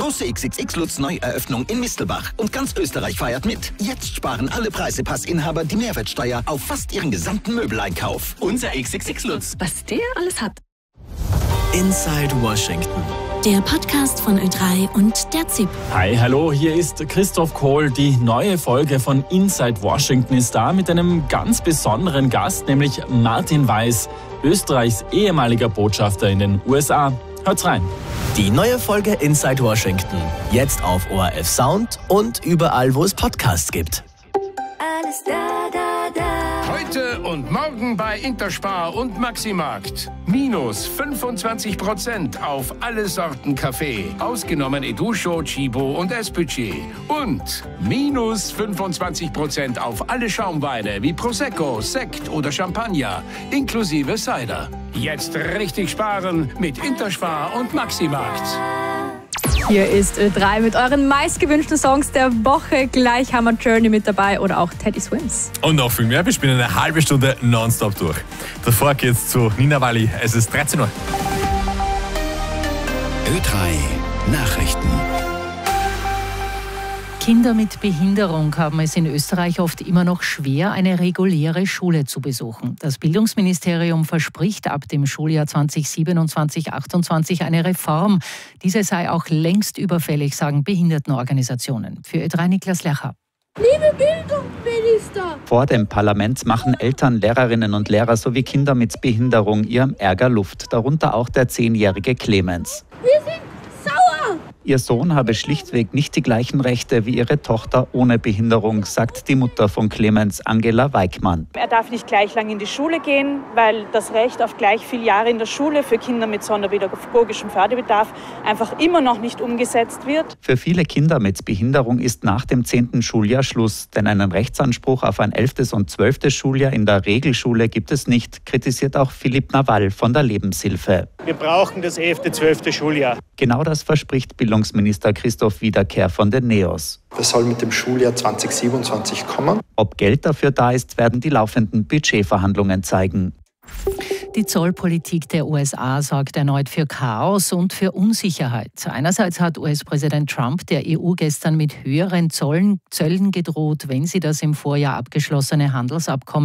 Große XXX Lutz Neueröffnung in Mistelbach. Und ganz Österreich feiert mit. Jetzt sparen alle Preisepassinhaber die Mehrwertsteuer auf fast ihren gesamten Möbeleinkauf. Unser XXX Lutz. Was der alles hat. Inside Washington. Der Podcast von Ö3 und der ZIP. Hi, hallo, hier ist Christoph Kohl. Die neue Folge von Inside Washington ist da mit einem ganz besonderen Gast, nämlich Martin Weiß, Österreichs ehemaliger Botschafter in den USA. Hört's rein. Die neue Folge Inside Washington. Jetzt auf ORF Sound und überall, wo es Podcasts gibt. Alles da, da, da. Heute und morgen bei Interspar und Maximarkt. Minus 25% auf alle Sorten Kaffee. Ausgenommen Educho, Chibo und Espucci. Und minus 25% auf alle Schaumweine wie Prosecco, Sekt oder Champagner. Inklusive Cider. Jetzt richtig sparen mit Interspar und Maximarkt. Hier ist Ö3 mit euren meistgewünschten Songs der Woche. Gleich haben wir Journey mit dabei oder auch Teddy Swims. Und noch viel mehr. Wir spielen eine halbe Stunde nonstop durch. Davor geht's zu Nina Walli. Es ist 13 Uhr. Ö3 Nachrichten. Kinder mit Behinderung haben es in Österreich oft immer noch schwer, eine reguläre Schule zu besuchen. Das Bildungsministerium verspricht ab dem Schuljahr 2027/28 eine Reform. Diese sei auch längst überfällig, sagen Behindertenorganisationen. Für Ö3 Niklas Lercher. Liebe Bildungsminister! Vor dem Parlament machen Eltern, Lehrerinnen und Lehrer sowie Kinder mit Behinderung ihrem Ärger Luft, darunter auch der 10-jährige Clemens. Wir sind sauer! Ihr Sohn habe schlichtweg nicht die gleichen Rechte wie ihre Tochter ohne Behinderung, sagt die Mutter von Clemens, Angela Weickmann. Er darf nicht gleich lang in die Schule gehen, weil das Recht auf gleich viele Jahre in der Schule für Kinder mit sonderpädagogischem Förderbedarf einfach immer noch nicht umgesetzt wird. Für viele Kinder mit Behinderung ist nach dem 10. Schuljahr Schluss, denn einen Rechtsanspruch auf ein 11. und 12. Schuljahr in der Regelschule gibt es nicht, kritisiert auch Philipp Nawal von der Lebenshilfe. Wir brauchen das 11., 12. Schuljahr. Genau das verspricht Bildungsminister Christoph Wiederkehr von den NEOS. Das soll mit dem Schuljahr 2027 kommen. Ob Geld dafür da ist, werden die laufenden Budgetverhandlungen zeigen. Die Zollpolitik der USA sorgt erneut für Chaos und für Unsicherheit. Einerseits hat US-Präsident Trump der EU gestern mit höheren Zöllen gedroht, wenn sie das im Vorjahr abgeschlossene Handelsabkommen